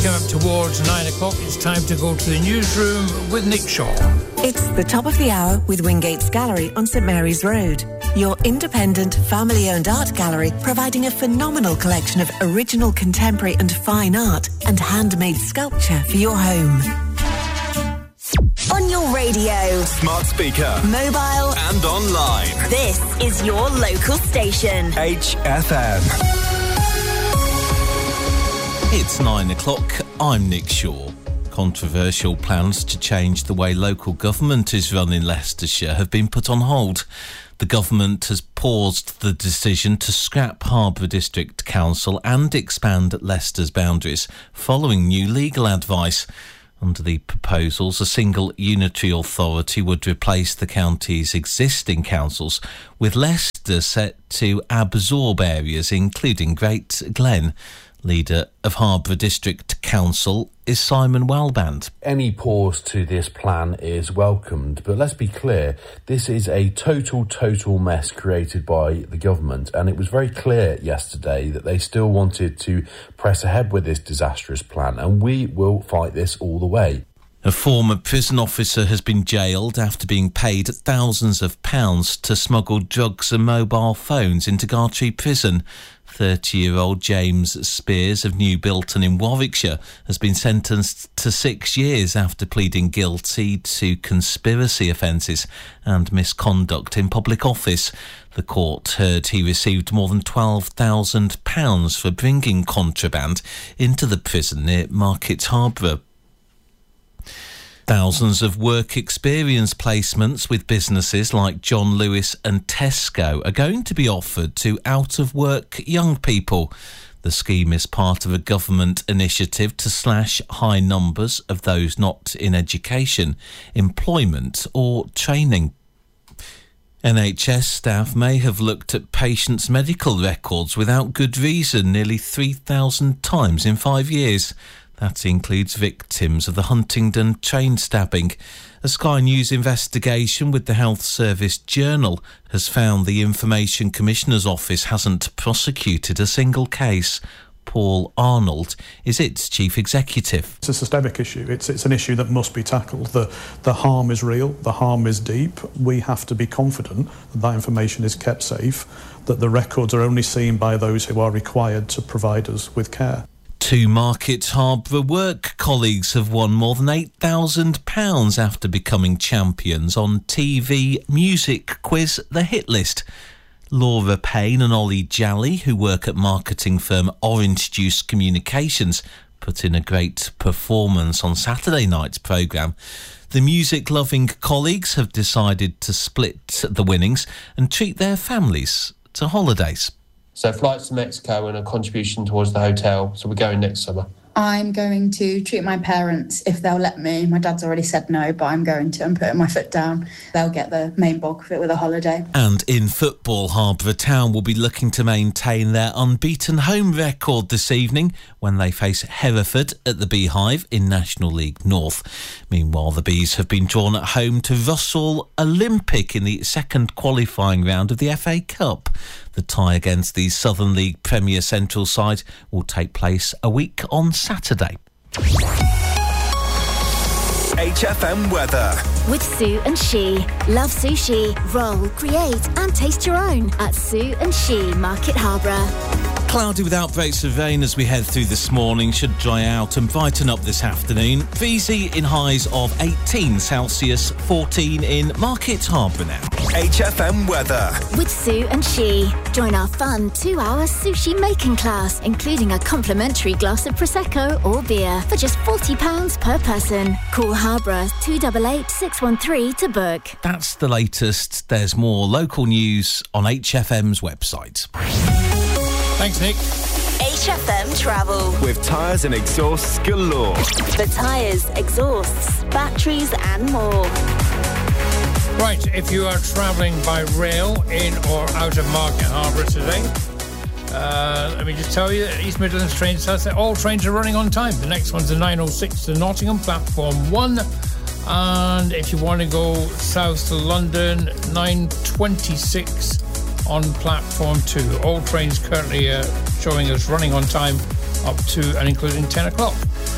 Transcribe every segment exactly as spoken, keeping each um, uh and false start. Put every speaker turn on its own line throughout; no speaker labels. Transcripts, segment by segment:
Coming up towards nine o'clock, it's time to go to the newsroom with Nick Shaw.
It's the top of the hour with Wingates Gallery on St Mary's Road. Your independent, family-owned art gallery providing a phenomenal collection of original contemporary and fine art and handmade sculpture for your home.
On your radio,
smart speaker,
mobile
and online.
This is your local station.
H F M.
It's nine o'clock. I'm Nick Shaw. Controversial plans to change the way local government is run in Leicestershire have been put on hold. The government has paused the decision to scrap Harborough District Council and expand Leicester's boundaries following new legal advice. Under the proposals, a single unitary authority would replace the county's existing councils, with Leicester set to absorb areas including Great Glen. Leader of Harborough District Council is Simon Wellband.
Any pause to this plan is welcomed, but let's be clear, this is a total, total mess created by the government, and it was very clear yesterday that they still wanted to press ahead with this disastrous plan, and we will fight this all the way.
A former prison officer has been jailed after being paid thousands of pounds to smuggle drugs and mobile phones into Gartree Prison. thirty-year-old James Spears of New Bilton in Warwickshire has been sentenced to six years after pleading guilty to conspiracy offences and misconduct in public office. The court heard he received more than twelve thousand pounds for bringing contraband into the prison near Market Harborough. Thousands of work experience placements with businesses like John Lewis and Tesco are going to be offered to out-of-work young people. The scheme is part of a government initiative to slash high numbers of those not in education, employment or training. N H S staff may have looked at patients' medical records without good reason nearly three thousand times in five years. That includes victims of the Huntingdon train stabbing. A Sky News investigation with the Health Service Journal has found the Information Commissioner's Office hasn't prosecuted a single case. Paul Arnold is its chief executive.
It's a systemic issue. It's it's an issue that must be tackled. The the harm is real. The harm is deep. We have to be confident that that information is kept safe, that the records are only seen by those who are required to provide us with care.
Two Market Harborough work colleagues have won more than eight thousand pounds after becoming champions on T V music quiz The Hit List. Laura Payne and Ollie Jally, who work at marketing firm Orange Juice Communications, put in a great performance on Saturday night's programme. The music-loving colleagues have decided to split the winnings and treat their families to holidays.
So flights to Mexico and a contribution towards the hotel. So we're going next summer.
I'm going to treat my parents if they'll let me. My dad's already said no, but I'm going to. I'm putting my foot down. They'll get the main bulk of it with a holiday.
And in football, Harborough Town will be looking to maintain their unbeaten home record this evening when they face Hereford at the Beehive in National League North. Meanwhile, the Bees have been drawn at home to Russell Olympic in the second qualifying round of the F A Cup. The tie against the Southern League Premier Central side will take place a week on Saturday.
H F M weather.
With Sue and She. Love sushi. Roll, create and taste your own at Sue and She, Market Harborough.
Cloudy with outbreaks of rain as we head through this morning, should dry out and brighten up this afternoon. Breezy in highs of eighteen Celsius, fourteen in Market Harborough now.
H F M weather.
With Sue and She. Join our fun two-hour sushi making class, including a complimentary glass of Prosecco or beer for just forty pounds per person. Call Harborough two eight eight, six one three to book.
That's the latest. There's more local news on H F M's website.
Thanks, Nick.
H F M Travel.
With tyres and exhausts galore.
For tyres, exhausts, batteries and more.
Right, if you are travelling by rail in or out of Market Harborough today, uh, let me just tell you that East Midlands trains, all trains are running on time. The next one's the nine oh six to Nottingham, platform one. And if you want to go south to London, nine twenty-six on platform two. All trains currently uh, showing us running on time up to and including ten o'clock.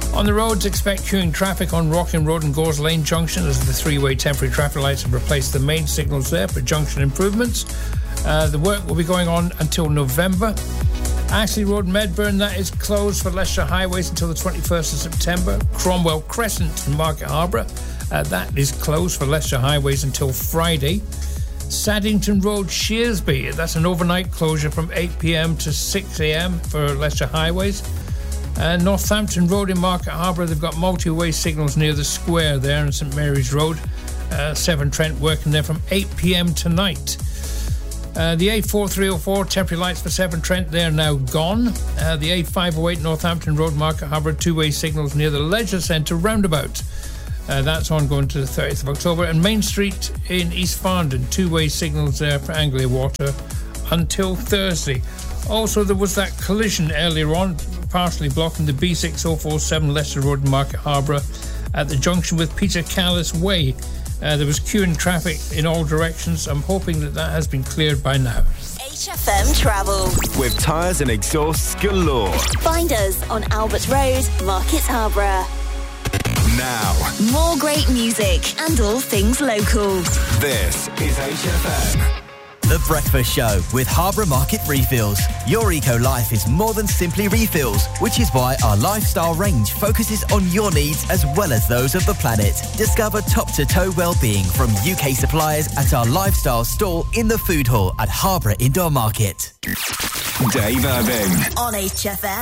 On the roads, expect queuing traffic on Rockin Road and Gores Lane Junction as the three-way temporary traffic lights have replaced the main signals there for junction improvements. Uh, the work will be going on until November. Ashley Road, Medburn, that is closed for Leicestershire Highways until the twenty-first of September. Cromwell Crescent in Market Harbour, uh, that is closed for Leicestershire Highways until Friday. Saddington Road, Shearsby, that's an overnight closure from eight p.m. to six a.m. for Leicestershire Highways. Uh, Northampton Road in Market Harbour, they've got multi-way signals near the square there in St Mary's Road. Uh, Severn Trent working there from eight p.m. tonight. Uh, the A four three oh four, temporary lights for Severn Trent, they're now gone. Uh, the A five oh eight, Northampton Road, Market Harbour, two-way signals near the Leisure Centre roundabout. Uh, that's ongoing to the thirtieth of October. And Main Street in East Farndon, two-way signals there for Anglia Water until Thursday. Also, there was that collision earlier on, partially blocking the B six oh four seven Leicester Road in Market Harbour at the junction with Peter Callis Way. Uh, there was queuing traffic in all directions. I'm hoping that that has been cleared by now.
H F M Travel.
With tyres and exhausts galore.
Find us on Albert Road, Market Harborough.
Now.
More great music and all things local.
This is H F M.
The Breakfast Show with Harborough Market Refills. Your eco-life is more than simply refills, which is why our lifestyle range focuses on your needs as well as those of the planet. Discover top-to-toe well-being from U K suppliers at our lifestyle stall in the food hall at Harborough Indoor Market.
Dave Irving.
On H F M.